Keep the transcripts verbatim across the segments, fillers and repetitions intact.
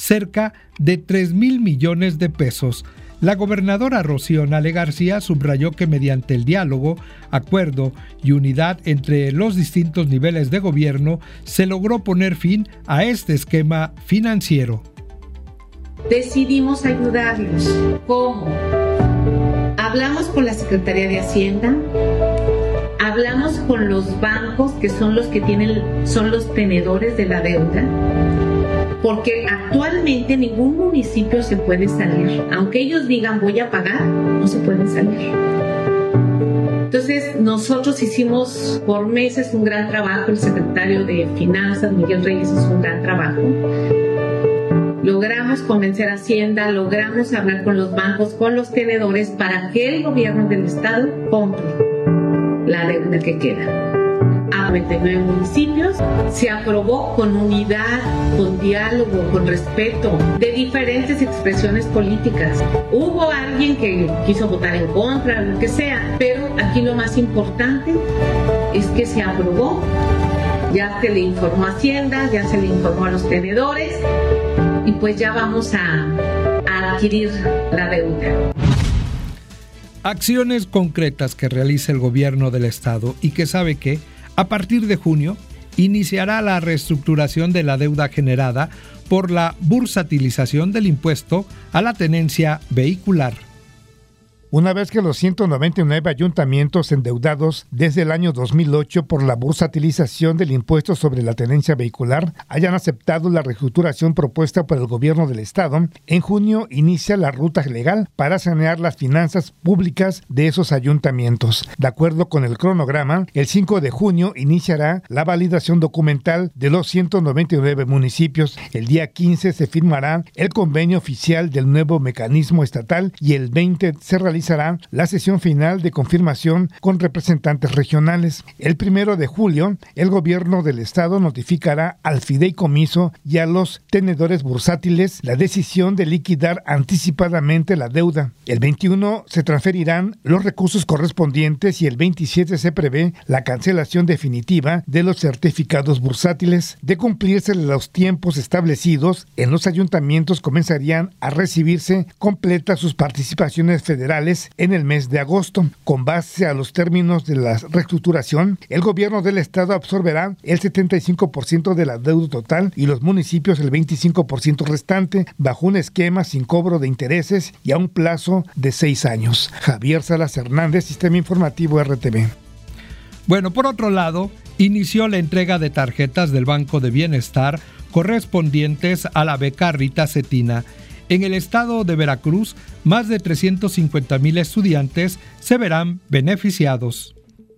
cerca de tres mil millones de pesos. La gobernadora Rocío Nale García subrayó que mediante el diálogo, acuerdo y unidad entre los distintos niveles de gobierno se logró poner fin a este esquema financiero. Decidimos ayudarlos. ¿Cómo? Hablamos con la Secretaría de Hacienda, hablamos con los bancos que son los que tienen, son los tenedores de la deuda. Porque actualmente ningún municipio se puede salir. Aunque ellos digan voy a pagar, no se pueden salir. Entonces nosotros hicimos por meses un gran trabajo, el secretario de Finanzas, Miguel Reyes, hizo un gran trabajo. Logramos convencer a Hacienda, logramos hablar con los bancos, con los tenedores, para que el gobierno del estado compre la deuda que queda. A noventa y nueve municipios, se aprobó con unidad, con diálogo, con respeto, de diferentes expresiones políticas. Hubo alguien que quiso votar en contra, lo que sea, pero aquí lo más importante es que se aprobó. Ya se le informó a Hacienda, ya se le informó a los tenedores y pues ya vamos a, a adquirir la deuda. Acciones concretas que realiza el gobierno del estado y que sabe que a partir de junio, iniciará la reestructuración de la deuda generada por la bursatilización del impuesto a la tenencia vehicular. Una vez que los ciento noventa y nueve ayuntamientos endeudados desde el año dos mil ocho por la bursatilización del impuesto sobre la tenencia vehicular hayan aceptado la reestructuración propuesta por el gobierno del estado, en junio inicia la ruta legal para sanear las finanzas públicas de esos ayuntamientos. De acuerdo con el cronograma, el cinco de junio iniciará la validación documental de los ciento noventa y nueve municipios. El día quince se firmará el convenio oficial del nuevo mecanismo estatal y el veinte se realizará la sesión final de confirmación con representantes regionales. El primero de julio, el gobierno del estado notificará al fideicomiso y a los tenedores bursátiles la decisión de liquidar anticipadamente la deuda. El veintiuno se transferirán los recursos correspondientes y el veintisiete se prevé la cancelación definitiva de los certificados bursátiles. De cumplirse los tiempos establecidos, en los ayuntamientos comenzarían a recibirse completas sus participaciones federales en el mes de agosto. Con base a los términos de la reestructuración, el gobierno del estado absorberá el setenta y cinco por ciento de la deuda total y los municipios el veinticinco por ciento restante, bajo un esquema sin cobro de intereses y a un plazo de seis años. Javier Salas Hernández, Sistema Informativo R T V. Bueno, por otro lado, inició la entrega de tarjetas del Banco de Bienestar correspondientes a la beca Rita Cetina. En el estado de Veracruz, más de trescientos cincuenta mil estudiantes se verán beneficiados.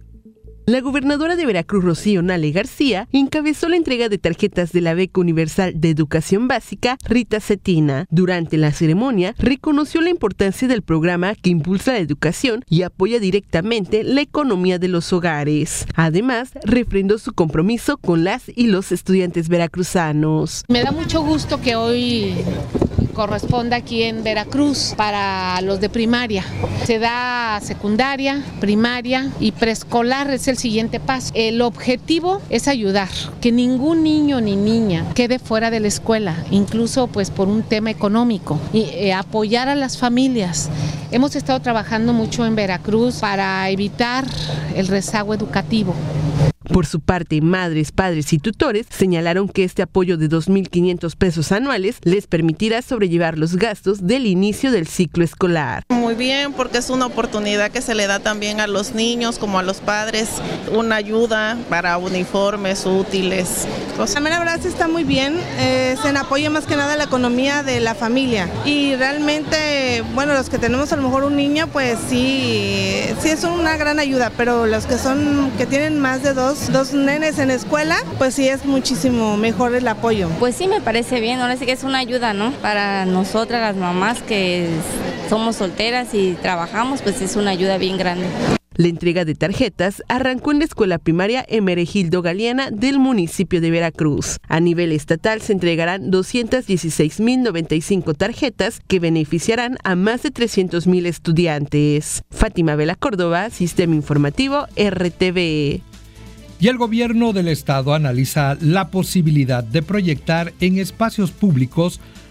La gobernadora de Veracruz, Rocío Nale García, encabezó la entrega de tarjetas de la Beca Universal de Educación Básica Rita Cetina. Durante la ceremonia, reconoció la importancia del programa que impulsa la educación y apoya directamente la economía de los hogares. Además, refrendó su compromiso con las y los estudiantes veracruzanos. Me da mucho gusto que hoy corresponda aquí en Veracruz para los de primaria. Se da secundaria, primaria y preescolar es el siguiente paso. El objetivo es ayudar, que ningún niño ni niña quede fuera de la escuela, incluso pues por un tema económico, y eh, apoyar a las familias. Hemos estado trabajando mucho en Veracruz para evitar el rezago educativo. Por su parte, madres, padres y tutores señalaron que este apoyo de dos mil quinientos pesos anuales les permitirá sobrellevar los gastos del inicio del ciclo escolar. Muy bien, porque es una oportunidad que se le da también a los niños como a los padres, una ayuda para uniformes, útiles. Cosas. La verdad sí está muy bien, eh, se apoya más que nada la economía de la familia y realmente, bueno, los que tenemos a lo mejor un niño, pues sí, sí es una gran ayuda, pero los que son, que tienen más de dos dos nenes en escuela, pues sí es muchísimo mejor el apoyo. Pues sí me parece bien, ahora sí que es una ayuda, ¿no? Para nosotras las mamás que somos solteras y trabajamos, pues es una ayuda bien grande. La entrega de tarjetas arrancó en la escuela primaria Hermenegildo Galeana del municipio de Veracruz. A nivel estatal se entregarán doscientas dieciséis mil noventa y cinco tarjetas que beneficiarán a más de trescientos mil estudiantes. Fátima Vela Córdoba, Sistema Informativo R T V. Y el gobierno del estado analiza la posibilidad de proyectar en espacios públicos